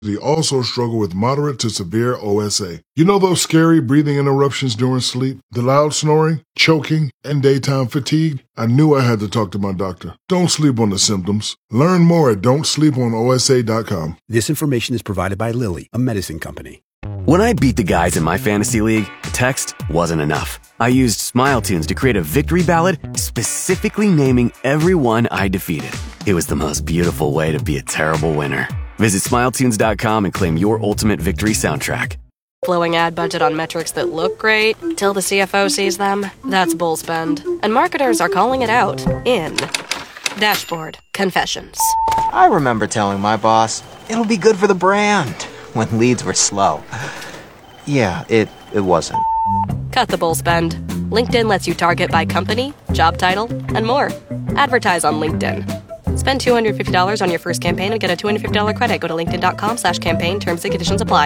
They also struggle with moderate to severe OSA. You know those scary breathing interruptions during sleep, the loud snoring, choking, and daytime fatigue? I knew I had to talk to my doctor. Don't sleep on the symptoms. Learn more at don'tsleeponosa.com. This information is provided by Lilly, a medicine company. When I beat the guys in my fantasy league, text wasn't enough. I used Smile Tunes to create a victory ballad specifically naming everyone I defeated. It was the most beautiful way to be a terrible winner. Visit SmileTunes.com and claim your ultimate victory soundtrack. Flowing ad budget on metrics that look great till the CFO sees them. That's bull spend. And marketers are calling it out in Dashboard Confessions. I remember telling my boss, it'll be good for the brand, when leads were slow. Yeah, it wasn't. Cut the bull spend. LinkedIn lets you target by company, job title, and more. Advertise on LinkedIn. Spend $250 on your first campaign and get a $250 credit. Go to linkedin.com/campaign. Terms and conditions apply.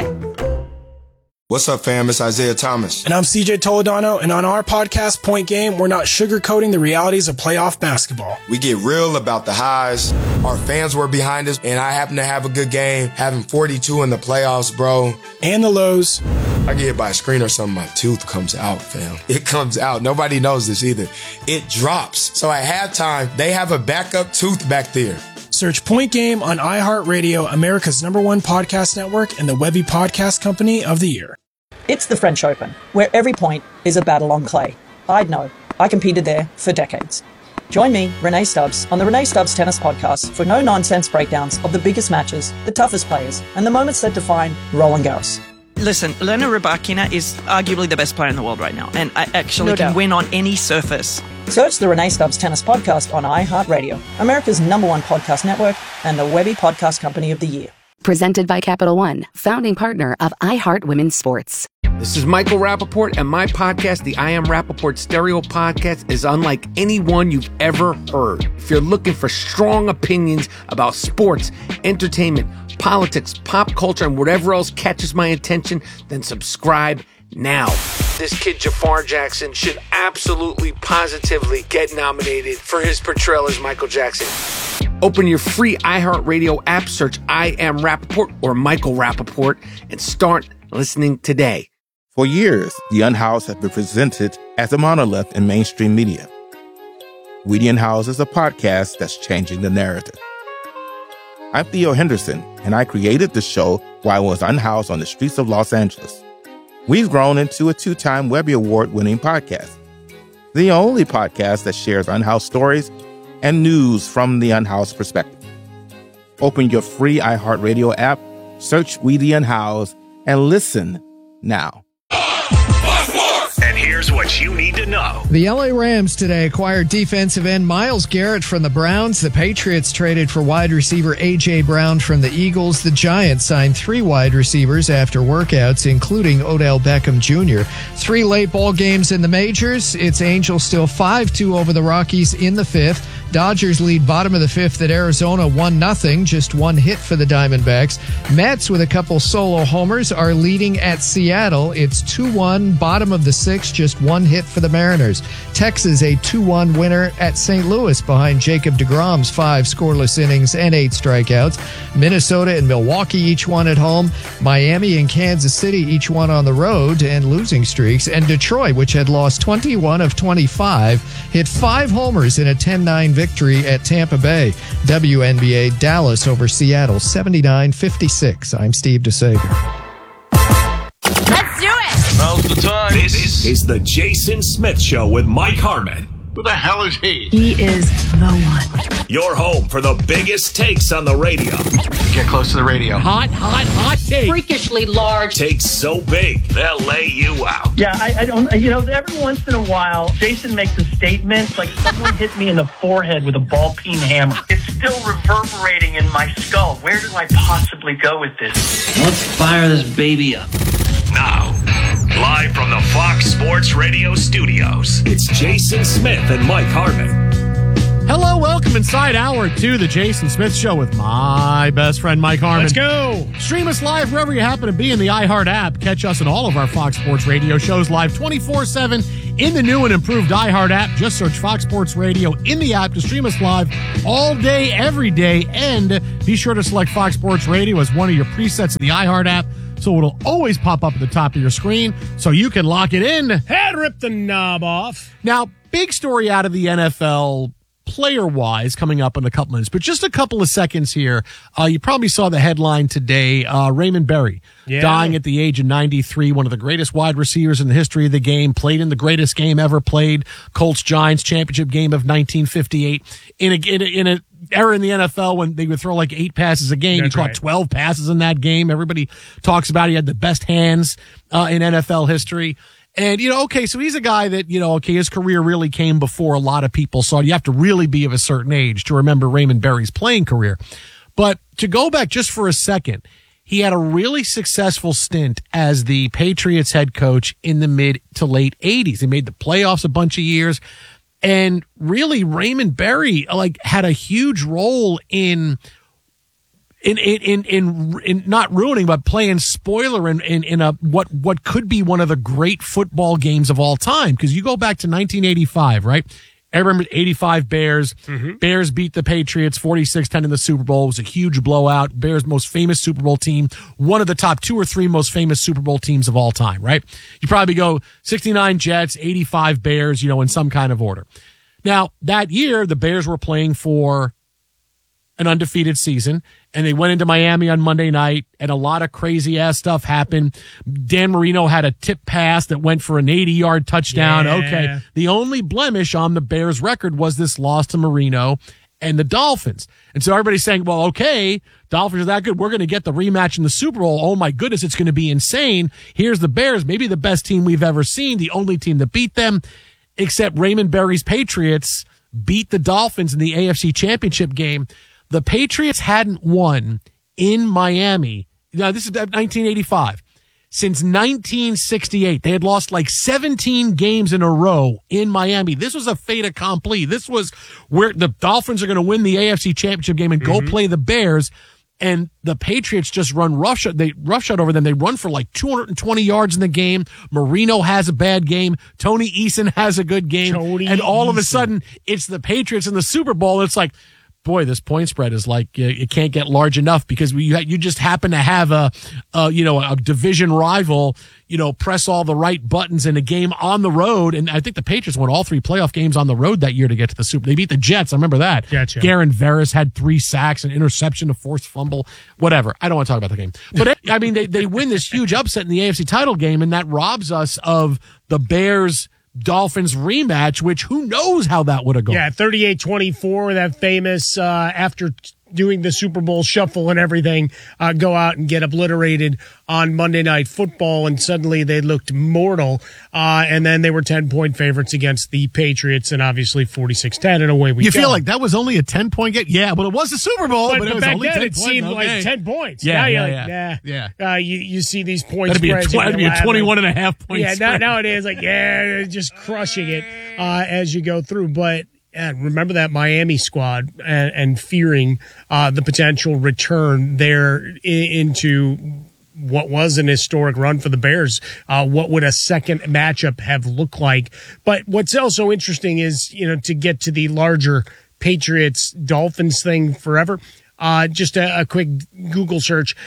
What's up, fam? It's Isaiah Thomas. And I'm CJ Toledano, and on our podcast, Point Game, we're not sugarcoating the realities of playoff basketball. We get real about the highs. Our fans were behind us, and I happen to have a good game, having 42 in the playoffs, bro. And the lows. I get hit by a screen or something, my tooth comes out, fam. It comes out. Nobody knows this either. It drops. So at halftime, they have a backup tooth back there. Search Point Game on iHeartRadio, America's #1 podcast network, and the Webby Podcast Company of the Year. It's the French Open, where every point is a battle on clay. I'd know. I competed there for decades. Join me, Renee Stubbs, on the Renee Stubbs Tennis Podcast for no-nonsense breakdowns of the biggest matches, the toughest players, and the moments that define Roland Garros. Listen, Elena Rybakina is arguably the best player in the world right now, and I actually can win on any surface. Search the Renee Stubbs Tennis Podcast on iHeartRadio, America's #1 podcast network, and the Webby Podcast Company of the Year. Presented by Capital One, founding partner of iHeart Women's Sports. This is Michael Rappaport, and my podcast, the I Am Rappaport Stereo Podcast, is unlike any one you've ever heard. If you're looking for strong opinions about sports, entertainment, politics, pop culture, and whatever else catches my attention, then subscribe now. This kid Jafar Jackson should absolutely, positively get nominated for his portrayal as Michael Jackson. Open your free iHeartRadio app, search I Am Rappaport or Michael Rappaport, and start listening today. For years, The Unhoused has been presented as a monolith in mainstream media. We The Unhoused is a podcast that's changing the narrative. I'm Theo Henderson, and I created the show while I was unhoused on the streets of Los Angeles. We've grown into a 2-time Webby Award-winning podcast, the only podcast that shares unhoused stories and news from the unhoused perspective. Open your free iHeartRadio app, search We The Unhoused, and listen now. And here's what you need to know. The LA Rams today acquired defensive end Myles Garrett from the Browns. The Patriots traded for wide receiver A.J. Brown from the Eagles. The Giants signed 3 wide receivers after workouts, including Odell Beckham Jr. 3 late ball games in the majors. It's Angels still 5-2 over the Rockies in the 5th. Dodgers lead bottom of the 5th at Arizona 1-0, just 1 hit for the Diamondbacks. Mets with a couple solo homers are leading at Seattle. It's 2-1, bottom of the 6th, just 1 hit for the Mariners. Texas a 2-1 winner at St. Louis behind Jacob deGrom's 5 scoreless innings and 8 strikeouts. Minnesota and Milwaukee each one at home. Miami and Kansas City each one on the road and losing streaks. And Detroit, which had lost 21 of 25, hit 5 homers in a 10-9 victory at Tampa Bay. WNBA, Dallas over Seattle 79-56. I'm Steve DeSager. Let's do it! Now's the time. This is the Jason Smith Show with Mike Harmon. Who the hell is he? He is the one. Your home for the biggest takes on the radio. Get close to the radio. Hot take. Freakishly large. Takes so big, they'll lay you out. Yeah, I don't, every once in a while, Jason makes a statement like someone hit me in the forehead with a ball-peen hammer. It's still reverberating in my skull. Where do I possibly go with this? Let's fire this baby up. Now, live from the Fox Sports Radio studios, it's Jason Smith and Mike Harmon. Hello, welcome inside hour 2, the Jason Smith Show with my best friend, Mike Harmon. Let's go! Stream us live wherever you happen to be in the iHeart app. Catch us in all of our Fox Sports Radio shows live 24/7 in the new and improved iHeart app. Just search Fox Sports Radio in the app to stream us live all day, every day, and Be sure to select Fox Sports Radio as one of your presets in the iHeart app, so it'll always pop up at the top of your screen so you can lock it in and rip the knob off. Now, big story out of the NFL player-wise coming up in a couple minutes, but just a couple of seconds here. You probably saw the headline today, Raymond Berry dying at the age of 93, one of the greatest wide receivers in the history of the game, played in the greatest game ever played, Colts-Giants championship game of 1958, in a era in the NFL when they would throw like 8 passes a game. He caught 12 passes in that game. Everybody talks about he had the best hands in NFL history. And, so he's a guy that, his career really came before a lot of people saw. You have to really be of a certain age to remember Raymond Berry's playing career. But to go back just for a second, he had a really successful stint as the Patriots head coach in the mid to late 80s. He made the playoffs a bunch of years. And really, Raymond Berry, had a huge role in not ruining, but playing spoiler in a what could be one of the great football games of all time. Because you go back to 1985, right? I remember 85 Bears. Mm-hmm. Bears beat the Patriots 46-10 in the Super Bowl. It was a huge blowout. Bears' most famous Super Bowl team. One of the top 2 or 3 most famous Super Bowl teams of all time, right? You probably go 69 Jets, 85 Bears, in some kind of order. Now, that year, the Bears were playing for an undefeated season, and they went into Miami on Monday night, and a lot of crazy-ass stuff happened. Dan Marino had a tip pass that went for an 80-yard touchdown. Yeah. Okay, the only blemish on the Bears' record was this loss to Marino and the Dolphins. And so everybody's saying, well, okay, Dolphins are that good. We're going to get the rematch in the Super Bowl. Oh, my goodness, it's going to be insane. Here's the Bears, maybe the best team we've ever seen, the only team that beat them, except Raymond Berry's Patriots beat the Dolphins in the AFC Championship game. The Patriots hadn't won in Miami. Now, this is 1985. Since 1968, they had lost like 17 games in a row in Miami. This was a fait accompli. This was where the Dolphins are going to win the AFC Championship game and go play the Bears. And the Patriots just run roughshod. They roughshod over them. They run for like 220 yards in the game. Marino has a bad game. Tony Eason has a good game. And all of a sudden, it's the Patriots in the Super Bowl. It's like, boy, this point spread is like it can't get large enough because you just happen to have a division rival, press all the right buttons in a game on the road. And I think the Patriots won all 3 playoff games on the road that year to get to the Super. They beat the Jets. I remember that. Gotcha. Garen Veras had 3 sacks, an interception, a forced fumble, whatever. I don't want to talk about the game. But I mean, they win this huge upset in the AFC title game, and that robs us of the Bears Dolphins rematch, which who knows how that would have gone. Yeah, 38-24, that famous after doing the Super Bowl shuffle and everything, go out and get obliterated on Monday Night Football, and suddenly they looked mortal. And then they were 10-point favorites against the Patriots, and obviously 46-10, and away we go. You feel like that was only a 10-point game? Yeah, well, it was the Super Bowl, but it was back only then 10 it points. seemed like 10 points. Yeah, now you're like, nah. You see these points. That'd be a 21.5 point Yeah, spread. nowadays, just crushing it as you go through. But remember that Miami squad and fearing the potential return there into what was an historic run for the Bears. What would a second matchup have looked like? But what's also interesting is, to get to the larger Patriots-Dolphins thing forever, just a quick Google search,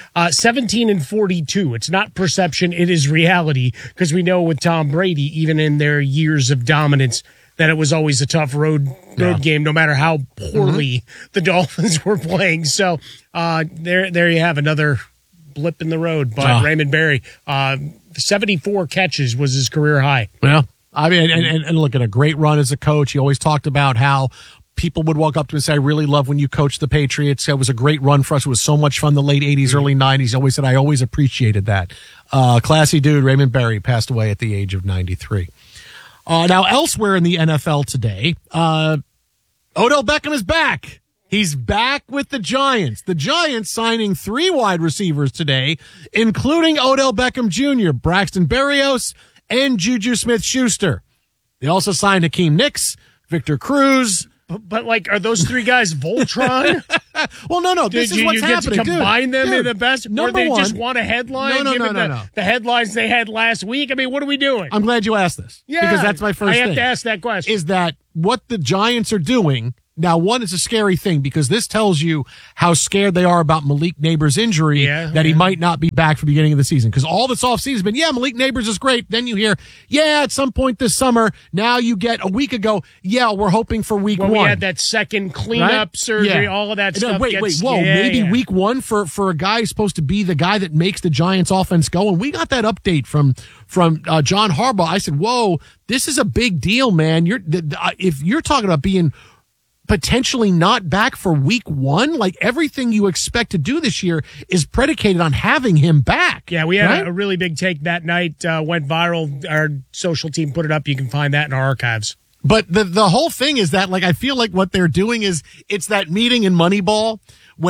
17-42. It's not perception, it is reality, because we know with Tom Brady, even in their years of dominance, that it was always a tough road game, no matter how poorly the Dolphins were playing. So there you have another blip in the road. But Raymond Berry, 74 catches was his career high. Well, I mean, and look, at a great run as a coach. He always talked about how people would walk up to him and say, I really love when you coached the Patriots. It was a great run for us. It was so much fun the late 80s, early 90s. He always said, I always appreciated that. Classy dude, Raymond Berry, passed away at the age of 93. Now, elsewhere in the NFL today, Odell Beckham is back. He's back with the Giants. The Giants signing 3 wide receivers today, including Odell Beckham Jr., Braxton Berrios, and Juju Smith-Schuster. They also signed Hakeem Nicks, Victor Cruz. But are those 3 guys Voltron? Well, no. This is what's happening. You get to combine them in the best? Or they one, just want a headline? No. The headlines they had last week? I mean, what are we doing? I'm glad you asked this. Yeah. Because that's my first thing. I have to ask that question. Is that what the Giants are doing Now, one, it's a scary thing because this tells you how scared they are about Malik Neighbors' injury, that he might not be back for the beginning of the season. Because all this offseason has been, Malik Neighbors is great. Then you hear, at some point this summer. Now you get a week ago, we're hoping for week one. We had that second cleanup surgery, all of that stuff. Maybe week one for a guy who's supposed to be the guy that makes the Giants offense go. And we got that update from John Harbaugh. I said, whoa, this is a big deal, man. If you're talking about being potentially not back for week one, like everything you expect to do this year is predicated on having him back. Yeah, we had a really big take that night, went viral. Our social team put it up. You can find that in our archives. But the whole thing is that, like, I feel like what they're doing is it's that meeting in Moneyball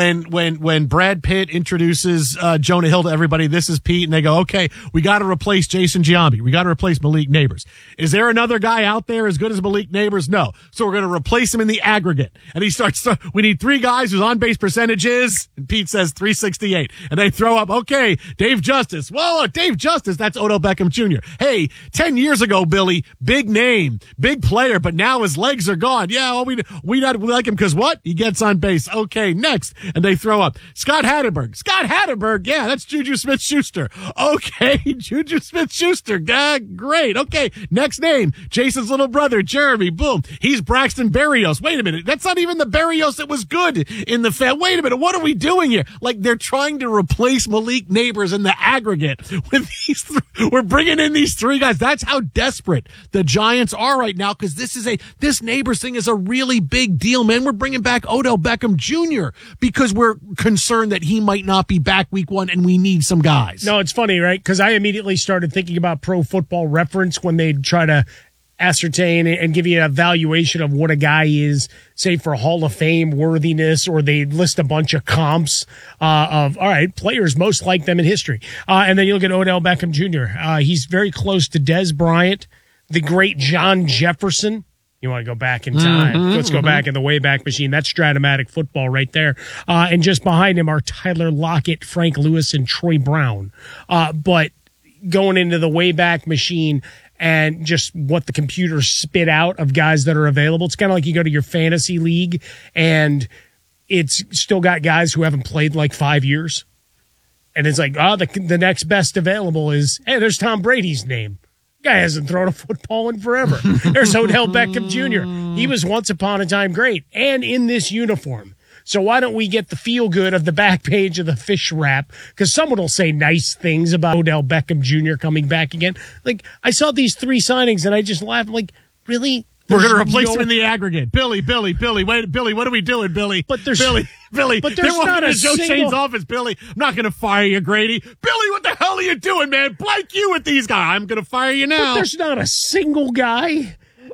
when Brad Pitt introduces Jonah Hill to everybody. This is Pete, and they go, okay, we got to replace Jason Giambi. We got to replace Malik Neighbors. Is there another guy out there as good as Malik Neighbors? No. So we're going to replace him in the aggregate. And he starts, we need 3 guys whose on-base percentage is, and Pete says 368. And they throw up, okay, Dave Justice. Whoa, Dave Justice, that's Odell Beckham Jr. Hey, 10 years ago, Billy, big name, big player, but now his legs are gone. Yeah, well, we like him because what? He gets on base. Okay, next. And they throw up Scott Hatterberg. Scott Hatterberg, yeah, that's Juju Smith-Schuster. Okay, Juju Smith-Schuster. Great. Okay, next name, Jason's little brother, Jeremy. Boom. He's Braxton Berrios. Wait a minute. That's not even the Berrios that was good in the Wait a minute. What are we doing here? Like, they're trying to replace Malik Neighbors in the aggregate with these we're bringing in these 3 guys. That's how desperate the Giants are right now, because this Neighbors thing is a really big deal, man. We're bringing back Odell Beckham Jr. because we're concerned that he might not be back week one and we need some guys. No, it's funny, right? Because I immediately started thinking about Pro Football Reference when they try to ascertain and give you an evaluation of what a guy is, say, for Hall of Fame worthiness, or they list a bunch of comps of, all right, players most like them in history. And then you look at Odell Beckham Jr. He's very close to Dez Bryant, the great John Jefferson. You want to go back in time. Let's go back in the Wayback Machine. That's Stratomatic football right there. And just behind him are Tyler Lockett, Frank Lewis, and Troy Brown. But going into the Wayback Machine and just what the computer spit out of guys that are available, it's kind of like you go to your fantasy league and it's still got guys who haven't played like 5 years. And it's like, the next best available is, hey, there's Tom Brady's name. Guy hasn't thrown a football in forever. There's Odell Beckham Jr. He was once upon a time great, and in this uniform. So why don't we get the feel good of the back page of the fish wrap? Because someone will say nice things about Odell Beckham Jr. coming back again. Like, I saw these 3 signings, and I just laughed. I'm like, really? We're going to replace him in the aggregate. Billy, wait, Billy, what are we doing, Billy? But there's Billy. But there's not a Joe single... Shane's office, Billy. I'm not going to fire you, Grady. Billy, what the hell are you doing, man? Blank you with these guys. I'm going to fire you now. But there's not a single guy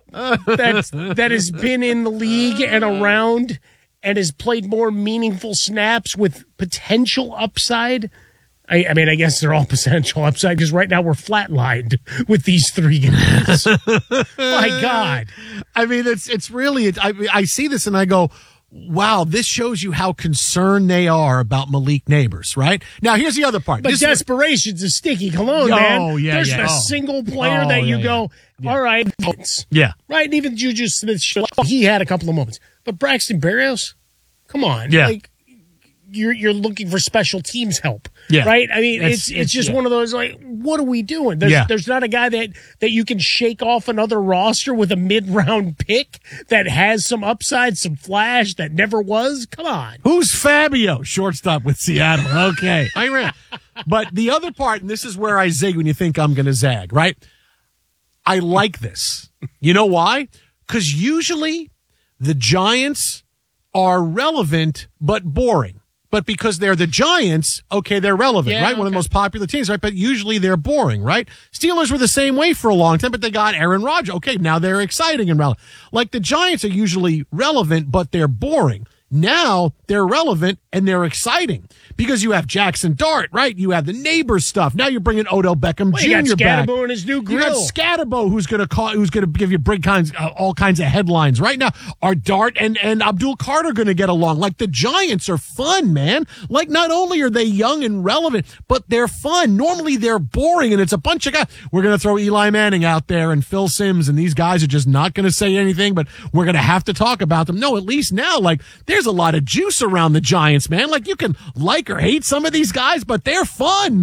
that has been in the league and around and has played more meaningful snaps with potential upside. I mean, I guess they're all potential upside because right now we're flatlined with these 3 guys. My God. I mean, it's really, I see this and I go, wow, this shows you how concerned they are about Malik Neighbors, right? Now, here's the other part. But desperation's a sticky cologne, man. Yeah, There's a single player that you go, all right. Yeah. Right, and even Juju Smith, he had a couple of moments. But Braxton Berrios, come on. Yeah. Like, you're looking for special teams help, yeah. Right? I mean, it's just one of those, like, what are we doing? There's not a guy that you can shake off another roster with a mid-round pick that has some upside, some flash that never was. Come on. Who's Fabio? Shortstop with Seattle. Okay. But the other part, and this is where I zig when you think I'm going to zag, right? I like this. You know why? Because usually the Giants are relevant but boring. But because they're the Giants, okay, they're relevant, right? One of the most popular teams, right? But usually they're boring, right? Steelers were the same way for a long time, but they got Aaron Rodgers. Okay, now they're exciting and relevant. Like the Giants are usually relevant, but they're boring. Now they're relevant and they're exciting because you have Jackson Dart, right? You have the Neighbors stuff. Now you're bringing Odell Beckham Jr. You got back. Scatterbo and his new grill. You got Scatterbo who's going to give you all kinds of headlines. Right now, are Dart and Abdul Carter going to get along? Like, the Giants are fun, man. Like, not only are they young and relevant, but they're fun. Normally they're boring and it's a bunch of guys. We're going to throw Eli Manning out there and Phil Simms, and these guys are just not going to say anything, but we're going to have to talk about them. No, at least now, like, there's a lot of juice around the Giants, man. Like, you can like or hate some of these guys, but they're fun, man.